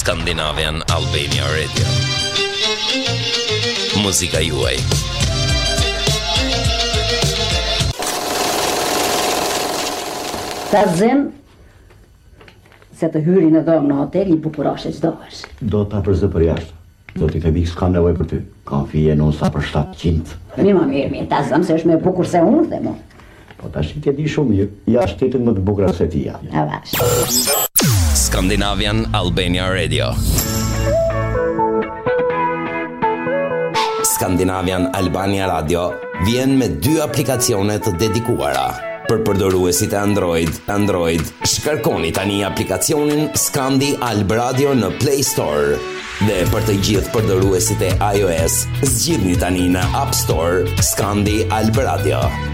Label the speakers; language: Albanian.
Speaker 1: Scandinavian Albania Radio. Muzika juaj.
Speaker 2: Ta zem se të hyrin e dhomë në hotel i bukurashe qdo është.
Speaker 3: Do ta përzë për jashtë. Do t'i themi s'ka nevoj për ty. Ka fije në sa për 700.
Speaker 2: Mi ma mirë, ta zëm se është me bukur se unë dhe mu.
Speaker 3: Po ta shi t'je di shumë mirë. Jashtë tjetën më të bukura se ti ja.
Speaker 2: A vash.
Speaker 1: Scandinavian Albania Radio. Scandinavian Albania Radio vjen me 2 aplikacione të dedikuara. Për përdoruesit e Android, shkarkoni tani aplikacionin Scandi Alb Radio në Play Store. Dhe për të gjithë përdoruesit e iOS, zgjidhni tani në App Store Scandi Alb Radio.